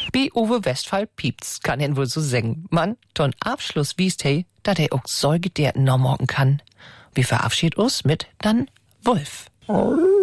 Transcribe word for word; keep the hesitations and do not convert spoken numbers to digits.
Bi Uwe Westphal piept's, kann ihn wohl so singen. Man, ton Abschluss wiest hey, dat er auch Säugetier noch morgen kann. Wir verabschieden uns mit dann Wolf.